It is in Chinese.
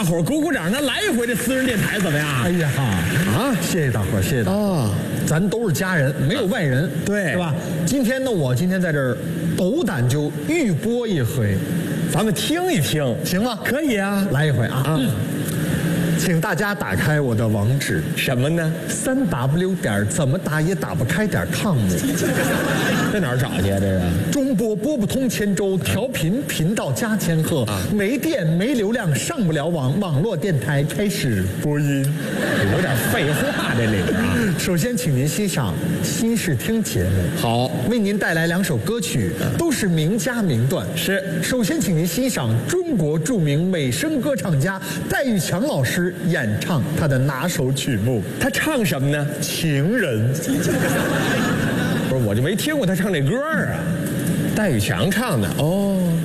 伙鼓鼓掌，咱来一回这私人电台怎么样？ 哎呀啊！谢谢大伙儿，谢谢大伙儿。 啊， 咱都是家人，没有外人， 对， 是吧？今天呢，我今天在这儿斗胆就预播一回， 咱们听一听， 行吗？ 可以啊， 来一回啊！请大家打开我的网址， 什么呢 ？3W怎么打也打不开.com。 在哪儿找去啊？这个中波拨不通千州，调频频道加千赫，没电没流量上不了网，网络电台开始播音。 有点废话这里边啊。 首先，请您欣赏新视听节目。 好， 为您带来2首歌曲，都是名家名段。 是， 首先，请您欣赏中国著名美声歌唱家戴玉强老师演唱他的拿手曲目。 他唱什么呢？ 情人。 不是，我就没听过他唱这歌啊。戴玉强唱的哦。